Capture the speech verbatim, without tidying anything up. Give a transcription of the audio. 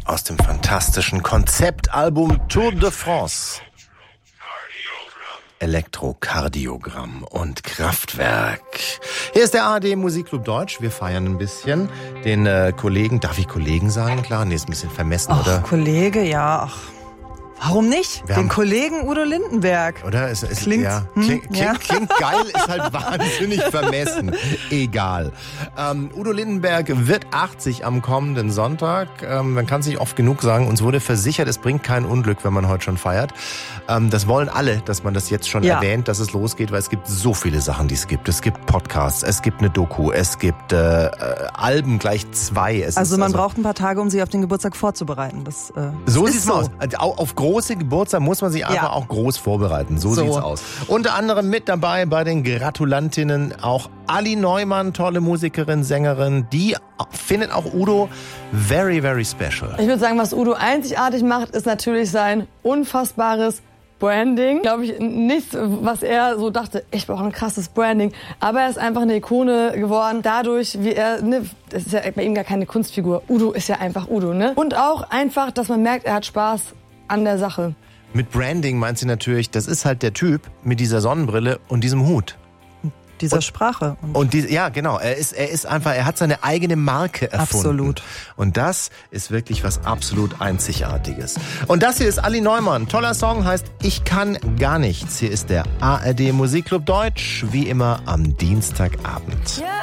aus dem fantastischen Konzeptalbum Tour de France. Elektrokardiogramm und Kraftwerk. Hier ist der A R D Musikclub Deutsch. Wir feiern ein bisschen den äh, Kollegen. Darf ich Kollegen sagen? Klar, nee, ist ein bisschen vermessen, ach, oder? Kollege, ja, ach. Warum nicht? Wir Den haben, Kollegen Udo Lindenberg. Oder? Es, es, Klingt, ja, hm, klingt, klingt, ja. klingt geil, ist halt wahnsinnig vermessen. Egal. Ähm, Udo Lindenberg wird achtzig am kommenden Sonntag. Ähm, man kann es nicht oft genug sagen. Uns wurde versichert, es bringt kein Unglück, wenn man heute schon feiert. Ähm, das wollen alle, dass man das jetzt schon Ja. erwähnt, dass es losgeht, weil es gibt so viele Sachen, die es gibt. Es gibt Podcasts, es gibt eine Doku, es gibt äh, äh, Alben, gleich zwei. Es Also ist, man braucht ein paar Tage, um sich auf den Geburtstag vorzubereiten. Das, äh, So ist sieht's so. mal aus. Also au- auf große Geburtstag muss man sich einfach Ja. auch groß vorbereiten. So, So. sieht's aus. Unter anderem mit dabei bei den Gratulantinnen auch Ali Neumann, tolle Musikerin, Sängerin. Die findet auch Udo very, very special. Ich würde sagen, was Udo einzigartig macht, ist natürlich sein unfassbares Branding. Glaube ich, nichts, was er so dachte, ich brauche ein krasses Branding. Aber er ist einfach eine Ikone geworden. Dadurch, wie er, ne, das ist ja bei ihm gar keine Kunstfigur. Udo ist ja einfach Udo, ne? Und auch einfach, dass man merkt, er hat Spaß an der Sache. Mit Branding meint sie natürlich, das ist halt der Typ mit dieser Sonnenbrille und diesem Hut. Dieser Und- Sprache. Und Und die, ja, genau. Er ist, er ist einfach, er hat seine eigene Marke erfunden. Absolut. Und das ist wirklich was absolut Einzigartiges. Und das hier ist Ali Neumann. Toller Song, heißt Ich kann gar nichts. Hier ist der A R D Musikclub Deutsch, wie immer am Dienstagabend.